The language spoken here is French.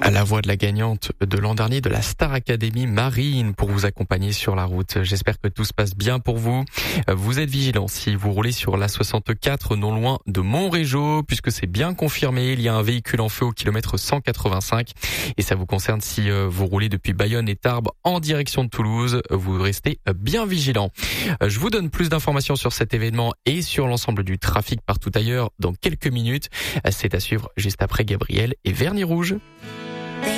La voix de la gagnante de l'an dernier de la Star Academy, Marine, pour vous accompagner sur la route. J'espère que tout se passe bien pour vous. Vous êtes vigilants si vous roulez sur la 64 non loin de Montrégeau, puisque c'est bien confirmé, il y a un véhicule en feu au kilomètre 185 et ça vous concerne si vous roulez depuis Bayonne et Tarbes en direction de Toulouse. Vous restez bien vigilants. Je vous donne plus d'informations sur cet événement et sur l'ensemble du trafic partout ailleurs dans quelques minutes. C'est à suivre juste après Gabriel et Vernis Rouge.